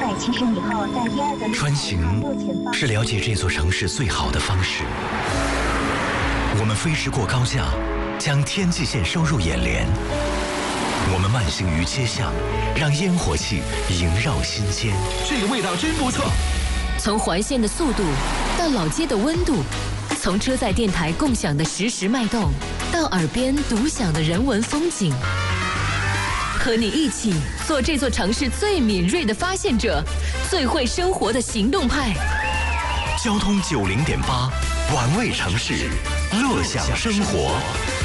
170米后，在第二个穿行是了解这座城市最好的方式。我们飞驰过高架，将天际线收入眼帘。我们慢行于街巷，让烟火气萦绕心间。 这个味道真不错。 从环线的速度到老街的温度，从车载电台共享的实时脉动，到耳边独享的人文风景。和你一起做这座城市最敏锐的发现者，最会生活的行动派。 交通90.8，玩味城市，乐享生活。